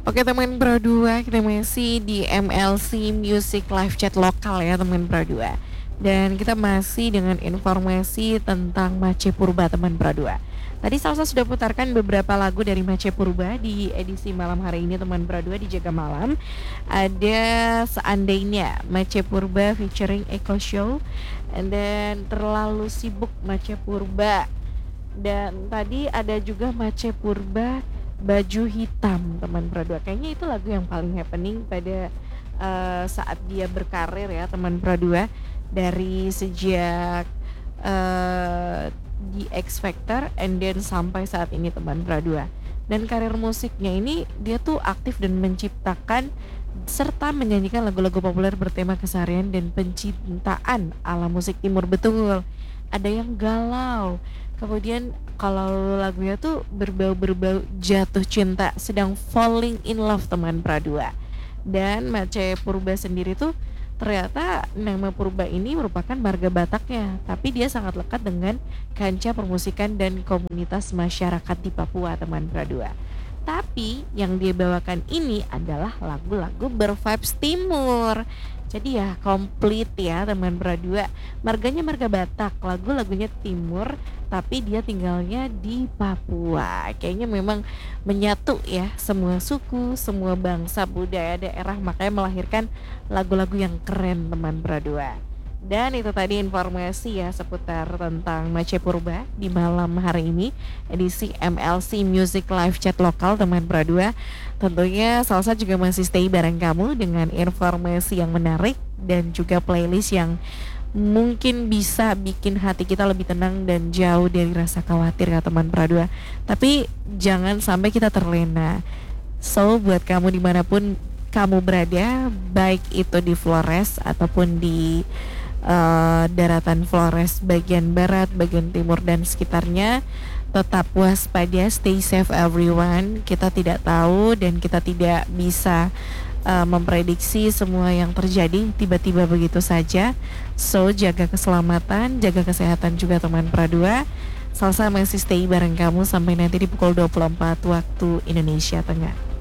Oke teman Pro 2, kita masih di MLC Music Live Chat lokal ya teman Pro 2. Dan kita masih dengan informasi tentang Mace Purba teman Pro 2. Tadi Salsa sudah putarkan beberapa lagu dari Mace Purba di edisi malam hari ini teman Pro 2 di Jaga Malam. Ada Seandainya Mace Purba featuring Eko Show, and then Terlalu Sibuk Mace Purba. Dan tadi ada juga Mace Purba Baju Hitam teman Pro 2. Kayaknya itu lagu yang paling happening pada saat dia berkarir ya teman Pro 2, dari sejak di X Factor and then sampai saat ini teman Pro 2. Dan karir musiknya ini dia tuh aktif dan menciptakan serta menyanyikan lagu-lagu populer bertema keseharian dan pencintaan ala musik timur. Betul, ada yang galau. Kemudian kalau lagunya tuh berbau-berbau jatuh cinta, sedang falling in love teman Pro 2. Dan Mace Purba sendiri tuh ternyata nama Purba ini merupakan marga Bataknya, tapi dia sangat lekat dengan kancah permusikan dan komunitas masyarakat di Papua teman Pro 2. Tapi yang dia bawakan ini adalah lagu-lagu bervibes timur. Jadi ya komplit ya teman Pro 2. Marganya marga Batak, lagu-lagunya timur, tapi dia tinggalnya di Papua. Kayaknya memang menyatu ya semua suku, semua bangsa, budaya, daerah, makanya melahirkan lagu-lagu yang keren teman Pro 2. Dan itu tadi informasi ya seputar tentang Mace Purba di malam hari ini edisi MLC Music Live Chat lokal teman Pro 2. Tentunya Salsa juga masih stay bareng kamu dengan informasi yang menarik dan juga playlist yang mungkin bisa bikin hati kita lebih tenang dan jauh dari rasa khawatir ya teman Pro 2. Tapi jangan sampai kita terlena. So buat kamu dimanapun kamu berada, baik itu di Flores ataupun di daratan Flores bagian barat, bagian timur dan sekitarnya, tetap waspada, stay safe everyone. Kita tidak tahu dan kita tidak bisa memprediksi semua yang terjadi tiba-tiba begitu saja. So jaga keselamatan, jaga kesehatan juga teman Pro 2. Salsa masih stay bareng kamu sampai nanti di pukul 24 waktu Indonesia Tengah.